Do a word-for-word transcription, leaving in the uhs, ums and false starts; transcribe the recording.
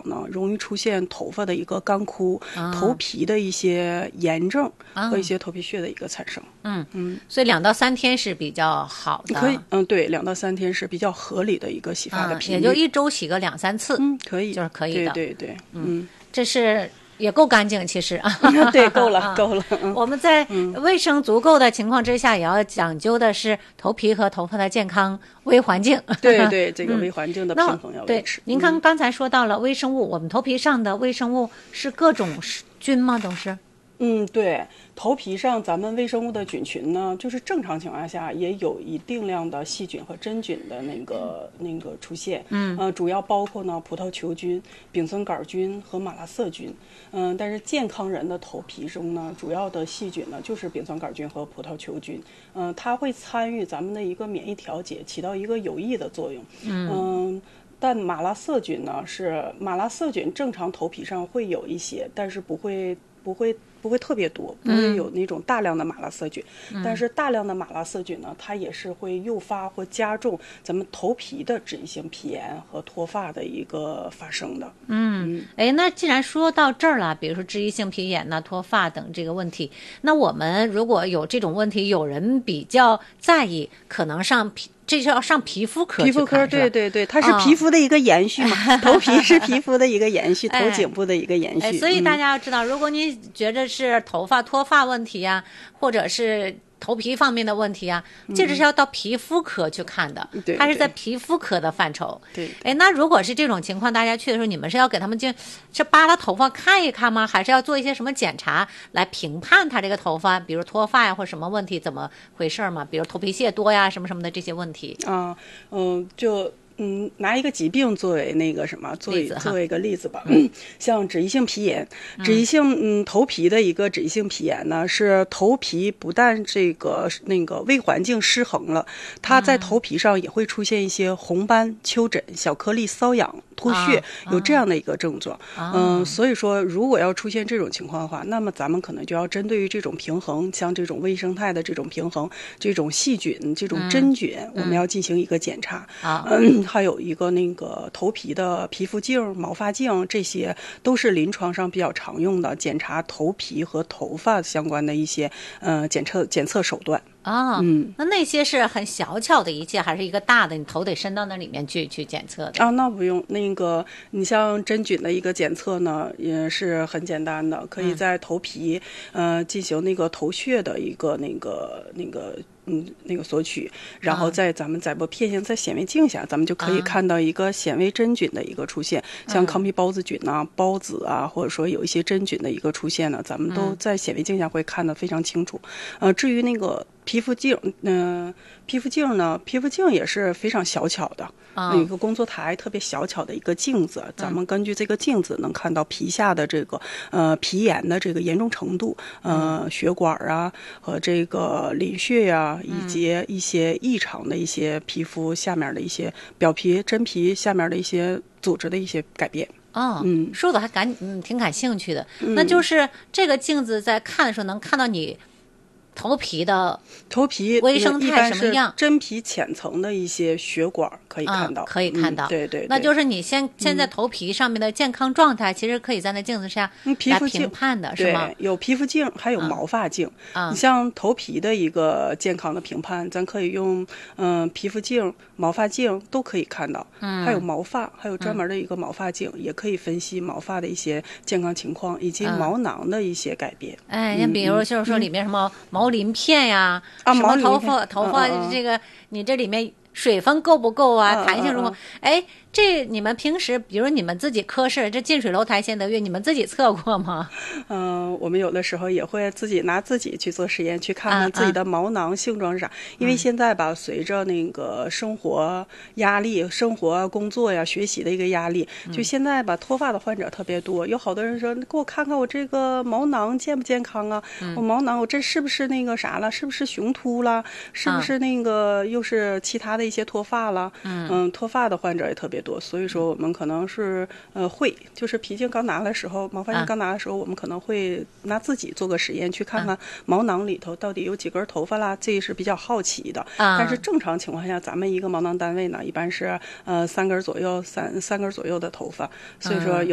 呢，容易出现头发的一个干枯、啊、头皮的一些炎症和一些头皮屑的一个产生。 嗯嗯，所以两到三天是比较好的。 可以，嗯，对，两到三天是比较合理的一个洗发的频率， 嗯、也就一周洗个两三次， 嗯，可以， 就是可以的。 对对对， 嗯，嗯这是。也够干净，其实啊， 对，够了，够了。嗯、 我们在卫生足够的情况之下，也要讲究的是头皮和头发的健康微环境。 对对，这个微环境的平衡要维持。 嗯、您看刚才说到了微生物，我们头皮上的微生物是各种菌吗？都是？ 嗯，对，头皮上咱们微生物的菌群呢，就是正常情况下也有一定量的细菌和真菌的那个那个出现。嗯，呃，主要包括呢葡萄球菌、丙酸杆菌和马拉色菌。嗯、呃，但是健康人的头皮中呢，主要的细菌呢就是丙酸杆菌和葡萄球菌。嗯、呃，它会参与咱们的一个免疫调节，起到一个有益的作用。嗯。呃但马拉色菌呢，是马拉色菌正常头皮上会有一些，但是不会不会不会特别多，不会有那种大量的马拉色菌。嗯、但是大量的马拉色菌呢，它也是会诱发或加重咱们头皮的脂溢性皮炎和脱发的一个发生的。 嗯，哎，那既然说到这儿了，比如说脂溢性皮炎呐、脱发等这个问题，那我们如果有这种问题，有人比较在意，可能上皮。这是要上皮肤科去看， 皮肤科，对对对，它是皮肤的一个延续嘛，哦、头皮是皮肤的一个延续，头颈部的一个延续。 哎哎、所以大家要知道，嗯、如果你觉得是头发脱发问题呀、啊，或者是头皮方面的问题啊，这是要到皮肤科去看的， 嗯、 它是在皮肤科的范畴。 对， 哎，那如果是这种情况，大家去的时候，你们是要给他们就是扒拉头发看一看吗？还是要做一些什么检查来评判他这个头发，比如脱发呀或什么问题怎么回事吗？比如头皮屑多呀什么什么的这些问题啊，嗯、呃，就。嗯，拿一个疾病作为那个什么，作为作为一个例子吧。嗯、像脂溢性皮炎，脂溢性嗯头皮的一个脂溢性皮炎呢，是头皮不但这个那个微环境失衡了，它在头皮上也会出现一些红斑、丘疹、小颗粒、瘙痒、脱屑，啊、有这样的一个症状。嗯、啊呃，所以说如果要出现这种情况的话，那么咱们可能就要针对于这种平衡，像这种微生态的这种平衡，这种细菌、这种真菌，嗯、我们要进行一个检查。啊，嗯。还有一个那个头皮的皮肤镜、毛发镜，这些都是临床上比较常用的检查头皮和头发相关的一些呃检测检测手段。 啊、哦，嗯，那那些是很小巧的仪器，还是一个大的，你头得伸到那里面去去检测的？ 啊，那不用，那个你像真菌的一个检测呢，也是很简单的，可以在头皮、嗯、呃进行那个头屑的一个那个那个。嗯，那个索取，然后在咱们载波片型在显微镜下，咱们就可以看到一个显微真菌的一个出现，嗯、像康皮孢子菌啊、孢子啊，或者说有一些真菌的一个出现呢，咱们都在显微镜下会看得非常清楚。呃，至于那个皮肤镜，嗯、呃，皮肤镜呢，皮肤镜也是非常小巧的，有、嗯、一个工作台特别小巧的一个镜子，咱们根据这个镜子能看到皮下的这个呃皮炎的这个严重程度，呃，血管啊和这个淋血呀、啊。以及一些异常的一些皮肤下面的一些表皮、真皮下面的一些组织的一些改变。 哦，嗯，说的还感嗯挺感兴趣的，嗯、那就是这个镜子在看的时候能看到你头皮的头皮微生态什么样？ 真皮浅层的一些血管可以看到， 嗯、可以看到、 嗯。对 对, 对， 那就是你现现在头皮上面的健康状态，嗯、其实可以在那镜子下来评判的，是吗？ 对，有皮肤镜，还有毛发镜。啊、嗯，你像头皮的一个健康的评判，咱可以用嗯、呃、皮肤镜、毛发镜都可以看到。嗯，还有毛发，还有专门的一个毛发镜，嗯、也可以分析毛发的一些健康情况以及毛囊的一些改变。 嗯、哎，你比如就是说里面什么毛鳞片呀， 啊， 什么头发头发这个，你这里面水分够不够啊？弹性如何？哎，这你们平时，比如你们自己科室这近水楼台先得月，你们自己测过吗？ 嗯、呃，我们有的时候也会自己拿自己去做实验，去看看自己的毛囊性状是啥。啊啊、因为现在吧，随着那个生活压力、生活工作呀、学习的一个压力，就现在吧，脱发的患者特别多。有好多人说，给我看看我这个毛囊健不健康啊？嗯、我毛囊我这是不是那个啥了？是不是雄秃了？是不是那个又是其他的一些脱发了？嗯嗯，脱发的患者也特别多，所以说我们可能是呃会，就是皮镜刚拿的时候，毛发镜刚拿的时候，我们可能会拿自己做个实验，去看看毛囊里头到底有几根头发啦，这是比较好奇的。但是正常情况下，咱们一个毛囊单位呢，一般是呃三根左右，三三根左右的头发，所以说有。